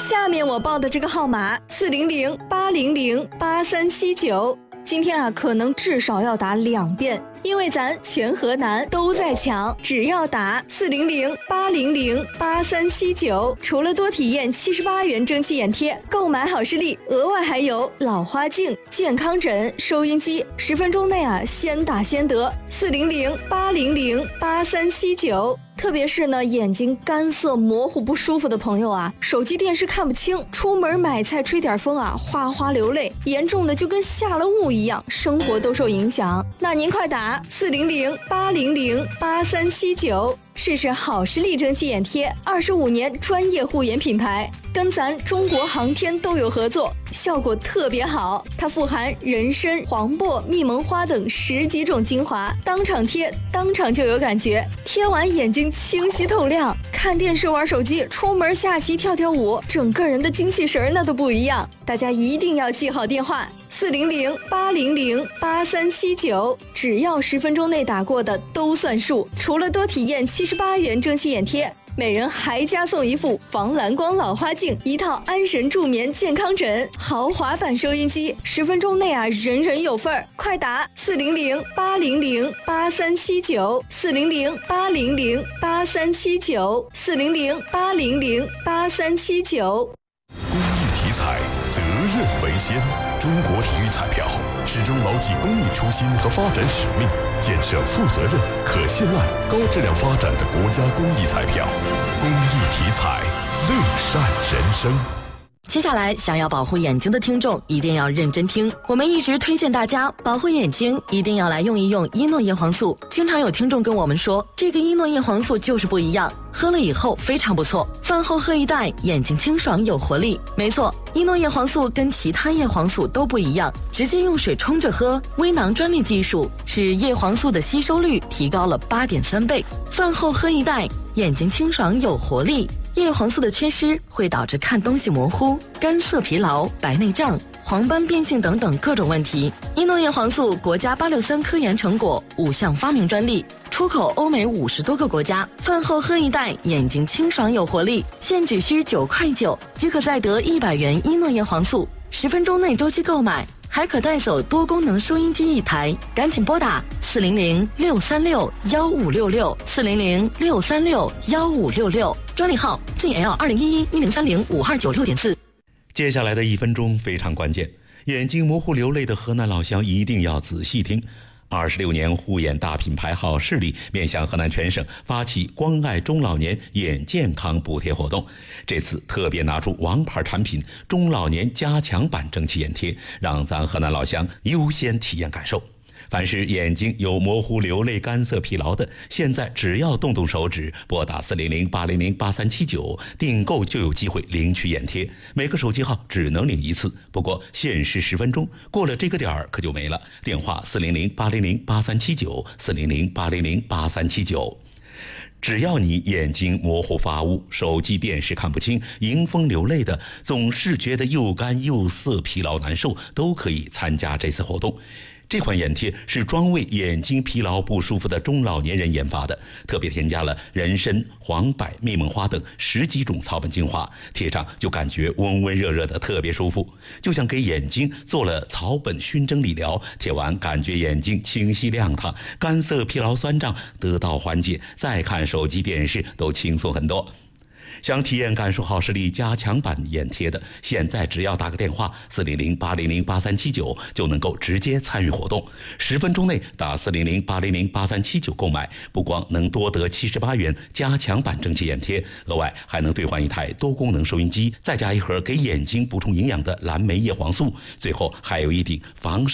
下面我报的这个号码400-800-8379，今天啊可能至少要打2遍，因为咱全河南都在抢，只要打400-800-8379，除了多体验78元蒸汽眼贴，购买好视力额外还有老花镜、健康枕、收音机，10分钟内啊先打先得。400-800-8379。特别是呢，眼睛干涩模糊不舒服的朋友啊，手机电视看不清，出门买菜吹点风啊，哗哗流泪，严重的就跟下了雾一样，生活都受影响。那您快打400-800-8379，试试好视力蒸汽眼贴，25年专业护眼品牌，跟咱中国航天都有合作，效果特别好。它富含人参、黄柏、蜜蒙花等10几种精华，当场贴，当场就有感觉，贴完眼睛清晰透亮，看电视玩手机，出门下棋跳跳舞，整个人的精气神那都不一样。大家一定要记好电话400-800-8379，只要10分钟内打过的都算数。除了多体验78元蒸汽眼贴，每人还加送一副防蓝光老花镜，一套安神助眠健康枕，豪华版收音机，10分钟内啊人人有份儿。快打400-800-8379 400-800-8379 400-800-8379。 公益题材，责任为先。中国体育彩票始终牢记公益初心和发展使命，建设负责任、可信赖、高质量发展的国家公益彩票。公益题材，乐善人生。 接下来，想要保护眼睛的听众一定要认真听。我们一直推荐大家保护眼睛，一定要来用一用伊诺叶黄素。经常有听众跟我们说，这个伊诺叶黄素就是不一样，喝了以后非常不错，饭后喝一袋，眼睛清爽有活力。没错，伊诺叶黄素跟其他叶黄素都不一样，直接用水冲着喝，微囊专利技术使叶黄素的吸收率提高了8.3倍。饭后喝一袋，眼睛清爽有活力。叶黄素的缺失会导致看东西模糊、干涩疲劳、白内障、黄斑变性等等各种问题。伊诺叶黄素国家863科研成果，5项发明专利，出口欧美50多个国家。饭后喝一袋，眼睛清爽有活力，现只需9.9块，即可再得100元伊诺叶黄素，10分钟内周期购买，还可带走多功能收音机1台。赶紧拨打400-636-1566 400-636-1566，专利号 ZL2011-1030-5296.4。 接下来的1分钟非常关键，眼睛模糊流泪的河南老乡一定要仔细听。26年护眼大品牌好视力面向河南全省发起关爱中老年眼健康补贴活动，这次特别拿出王牌产品中老年加强版蒸汽眼贴，让咱河南老乡优先体验感受。凡是眼睛有模糊流泪干涩疲劳的，现在只要动动手指拨打400-800-8379订购就有机会领取眼贴，每个手机号只能领1次，不过限时10分钟，过了这个点儿可就没了。电话400-800-8379 400-800-8379。只要你眼睛模糊发雾，手机电视看不清，迎风流泪的，总是觉得又干又涩疲劳难受，都可以参加这次活动。这款眼贴是专为眼睛疲劳不舒服的中老年人研发的，特别添加了人参、黄柏、蜜蒙花等10几种草本精华，贴上就感觉温温热热的，特别舒服，就像给眼睛做了草本熏蒸理疗，贴完感觉眼睛清晰亮堂，干涩疲劳酸胀得到缓解，再看手机电视都轻松很多。想体验感受好视力加强版眼贴的，现在只要打个电话400-800-8379就能够直接参与活动，10分钟内打400-800-8379购买，不光能多得78元加强版蒸汽眼贴，额外还能兑换1台多功能收音机，再加1盒给眼睛补充营养的蓝莓叶黄素，最后还有一顶防